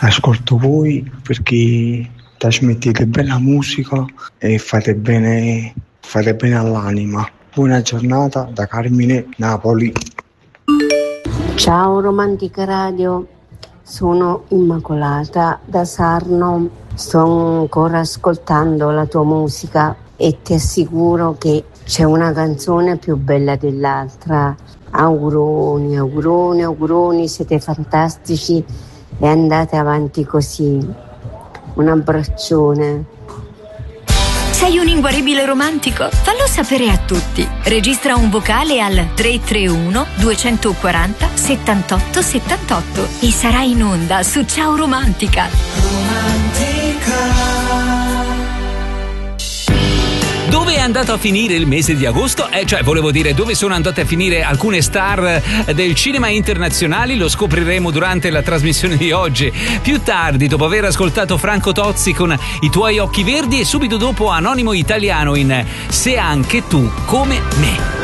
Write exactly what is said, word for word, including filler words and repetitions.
ascolto voi perché trasmettete bella musica e fate bene, fate bene all'anima. Buona giornata da Carmine, Napoli. Ciao Romantica Radio, sono Immacolata da Sarno, sto ancora ascoltando la tua musica e ti assicuro che c'è una canzone più bella dell'altra. Auguroni, auguroni, auguroni, siete fantastici e andate avanti così. Un abbraccione. Sei un inguaribile romantico? Fallo sapere a tutti. Registra un vocale al tre tre uno due quattro zero settantotto settantotto e sarai in onda su Ciao Romantica. Romantica. Dove è andato a finire il mese di agosto? Eh, cioè, volevo dire, dove sono andate a finire alcune star del cinema internazionali? Lo scopriremo durante la trasmissione di oggi. Più tardi, dopo aver ascoltato Franco Tozzi con I tuoi occhi verdi e subito dopo Anonimo Italiano in Se anche tu come me.